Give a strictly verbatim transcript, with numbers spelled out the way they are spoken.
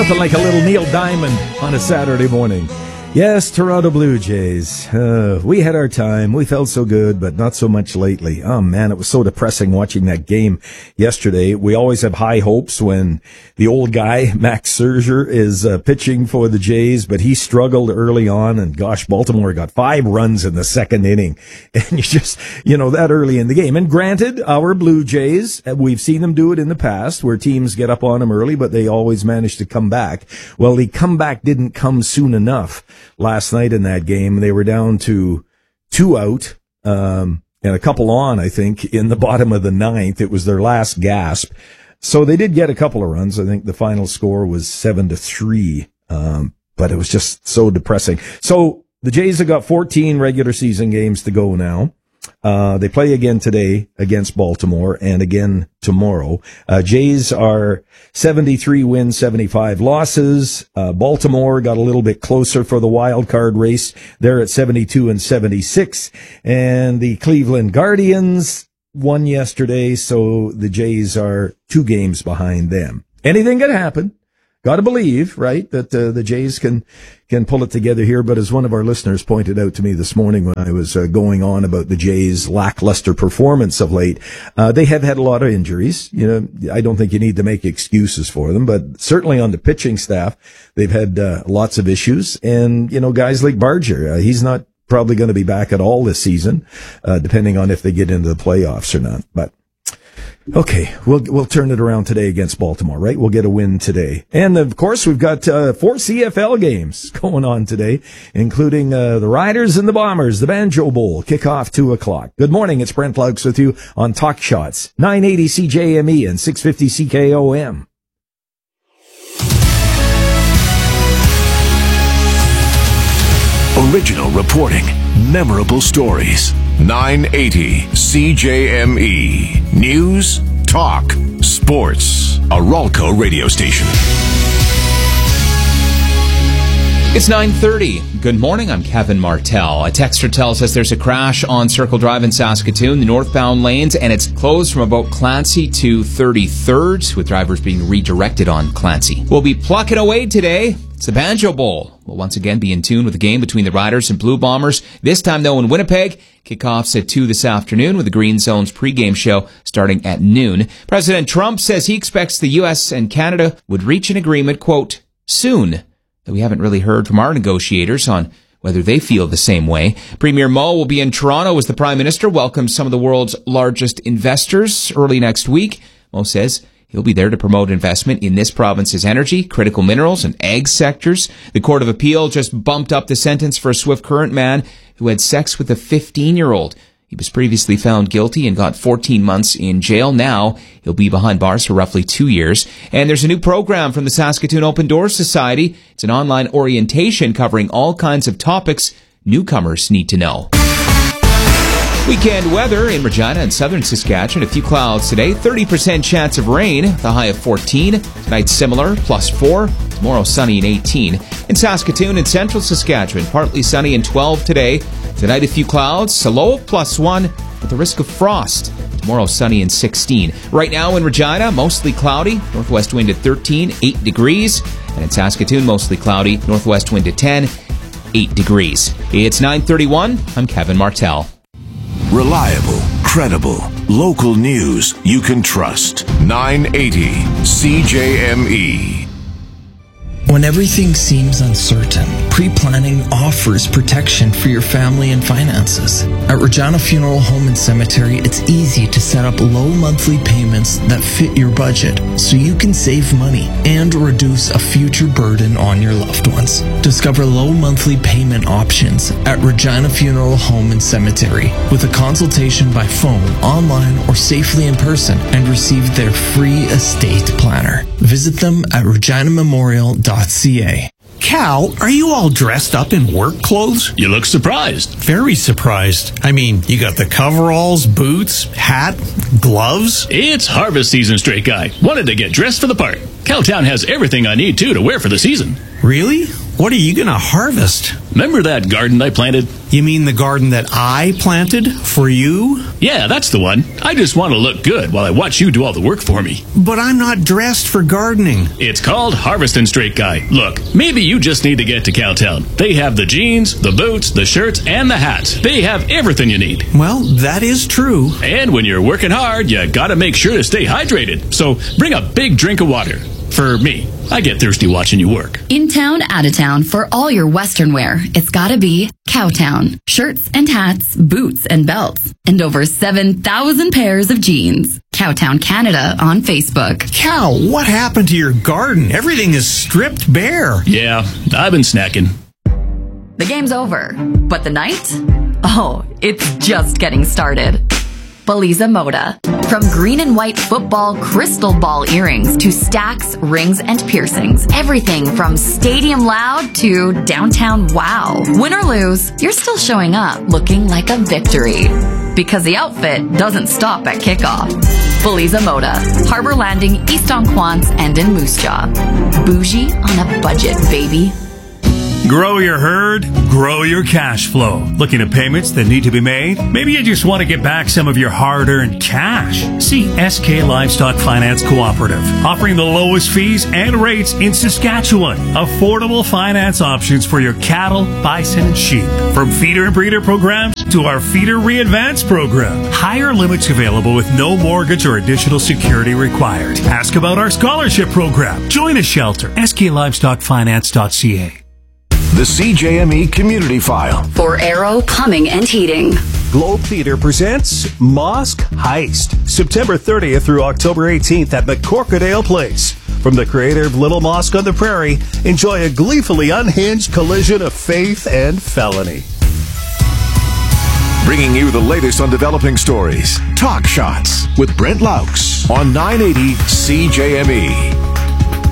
Nothing like a little Neil Diamond on a Saturday morning. Yes, Toronto Blue Jays. Uh, we had our time. We felt so good, but not so much lately. Oh, man, it was so depressing watching that game yesterday. We always have high hopes when the old guy, Max Scherzer, is uh, pitching for the Jays, but he struggled early on, and gosh, Baltimore got five runs in the second inning. And you just, you know, that early in the game. And granted, our Blue Jays, we've seen them do it in the past where teams get up on them early, but they always manage to come back. Well, the comeback didn't come soon enough. Last night in that game, they were down to two out, um, and a couple on, I think, in the bottom of the ninth. It was their last gasp. So they did get a couple of runs. I think the final score was seven to three. Um, but it was just so depressing. So the Jays have got fourteen regular season games to go now. Uh, they play again today against Baltimore and again tomorrow. Uh, Jays are seventy-three wins, seventy-five losses. Uh, Baltimore got a little bit closer for the wild card race. They're at seventy-two and seventy-six. And the Cleveland Guardians won yesterday, so the Jays are two games behind them. Anything can happen. Got to believe, right, that uh, the Jays can can pull it together here. But as one of our listeners pointed out to me this morning when I was uh, going on about the Jays' lackluster performance of late, uh, they have had a lot of injuries. You know, I don't think you need to make excuses for them, but certainly on the pitching staff, they've had uh, lots of issues. And, you know, guys like Barger, uh, he's not probably going to be back at all this season, uh, depending on if they get into the playoffs or not. But okay, we'll we'll turn it around today against Baltimore, right? We'll get a win today. And, of course, we've got uh, four C F L games going on today, including uh, the Riders and the Bombers, the Banjo Bowl, kickoff two o'clock. Good morning, it's Brent Laux with you on Talk Shots, nine eighty C J M E and six fifty C K O M. Original reporting, memorable stories. nine eighty C J M E. News, talk, sports. A Ralco radio station. It's nine thirty. Good morning, I'm Kevin Martell. A texter tells us there's a crash on Circle Drive in Saskatoon, the northbound lanes, and it's closed from about Clancy to thirty-third, with drivers being redirected on Clancy. We'll be plucking away today. It's the Banjo Bowl. We'll once again be in tune with the game between the Riders and Blue Bombers, this time though in Winnipeg. Kickoffs at two this afternoon with the Green Zone's pregame show starting at noon. President Trump says he expects the U S and Canada would reach an agreement, quote, soon. Though we haven't really heard from our negotiators on whether they feel the same way. Premier Mo will be in Toronto as the Prime Minister welcomes some of the world's largest investors early next week. Mo says he'll be there to promote investment in this province's energy, critical minerals, and ag sectors. The Court of Appeal just bumped up the sentence for a Swift Current man who had sex with a fifteen-year-old. He was previously found guilty and got fourteen months in jail. Now he'll be behind bars for roughly two years. And there's a new program from the Saskatoon Open Doors Society. It's an online orientation covering all kinds of topics newcomers need to know. Weekend weather in Regina and southern Saskatchewan. A few clouds today. thirty percent chance of rain. The high of fourteen. Tonight similar, plus four. Tomorrow sunny and eighteen. In Saskatoon and central Saskatchewan, partly sunny and twelve today. Tonight a few clouds. A low of plus one with the risk of frost. Tomorrow sunny and sixteen. Right now in Regina, mostly cloudy. Northwest wind at thirteen, eight degrees. And in Saskatoon, mostly cloudy. Northwest wind at ten, eight degrees. It's nine thirty-one. I'm Kevin Martell. Reliable, credible, local news you can trust. nine eighty C J M E. When everything seems uncertain, pre-planning offers protection for your family and finances. At Regina Funeral Home and Cemetery, it's easy to set up low monthly payments that fit your budget so you can save money and reduce a future burden on your loved ones. Discover low monthly payment options at Regina Funeral Home and Cemetery with a consultation by phone, online, or safely in person, and receive their free estate planner. Visit them at regina memorial dot c a. Cal, are you all dressed up in work clothes? You look surprised. Very surprised. I mean, you got the coveralls, boots, hat, gloves. It's harvest season, straight guy. Wanted to get dressed for the part. Cowtown has everything I need, too, to wear for the season. Really? What are you going to harvest? Remember that garden I planted? You mean the garden that I planted for you? Yeah, that's the one. I just want to look good while I watch you do all the work for me. But I'm not dressed for gardening. It's called Harvestin' Straight Guy. Look, maybe you just need to get to Cowtown. They have the jeans, the boots, the shirts, and the hats. They have everything you need. Well, that is true. And when you're working hard, you gotta make sure to stay hydrated. So bring a big drink of water. For me, I get thirsty watching you work. In town, out of town, for all your Western wear, it's gotta be Cowtown. Shirts and hats, boots and belts, and over seven thousand pairs of jeans. Cowtown Canada on Facebook. Cow, what happened to your garden? Everything is stripped bare. Yeah, I've been snacking. The game's over, but the night? Oh, it's just getting started. Baliza Moda. From green and white football crystal ball earrings to stacks, rings, and piercings. Everything from stadium loud to downtown wow. Win or lose, you're still showing up looking like a victory. Because the outfit doesn't stop at kickoff. Baliza Moda. Harbor Landing, East Onquance, and in Moose Jaw. Bougie on a budget, baby. Grow your herd, grow your cash flow. Looking at payments that need to be made? Maybe you just want to get back some of your hard-earned cash. See S K Livestock Finance Cooperative, offering the lowest fees and rates in Saskatchewan. Affordable finance options for your cattle, bison, and sheep. From feeder and breeder programs to our Feeder Re-Advance program. Higher limits available with no mortgage or additional security required. Ask about our scholarship program. Join a shelter. S K Livestock Finance dot C A. The C J M E Community File. For Arrow Plumbing and Heating. Globe Theater presents Mosque Heist, September thirtieth through October eighteenth at McCorkadale Place. From the creator of Little Mosque on the Prairie, enjoy a gleefully unhinged collision of faith and felony. Bringing you the latest on developing stories. Talk Shots with Brent Laux on nine eighty C J M E.